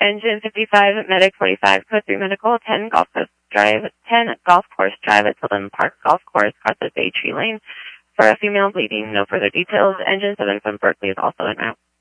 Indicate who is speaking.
Speaker 1: Engine 55, Medic 45, Code 3 Medical, 10 Golf Course Drive, 10 Golf Course Drive at Tilden Park Golf Course, Carthage Bay Tree Lane. For a female bleeding, no further details. Engine 7 from Berkeley is also en route.